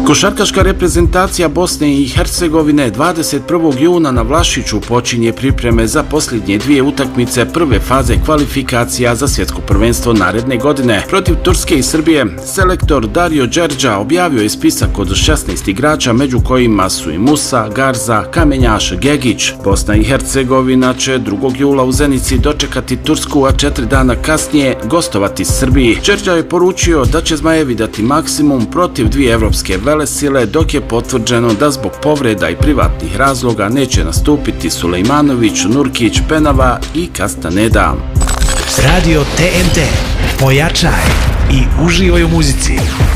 Košarkaška reprezentacija Bosne i Hercegovine 21. juna na Vlašiću počinje pripreme za posljednje dvije utakmice prve faze kvalifikacija za svjetsko prvenstvo naredne godine. Protiv Turske i Srbije selektor Dario Đerđa objavio je spisak od 16 igrača, među kojima su i Musa, Garza, Kamenjaš, Gegić. Bosna i Hercegovina će 2. jula u Zenici dočekati Tursku, a 4 dana kasnije gostovati Srbiji. Đerđa je poručio da će Zmajevi dati maksimum protiv dvije evropske velesile, dok je potvrđeno da zbog povreda i privatnih razloga neće nastupiti Sulejmanović, Nurkić, Penava i Castaneda. Radio TNT, pojačaj i uživaj u muzici.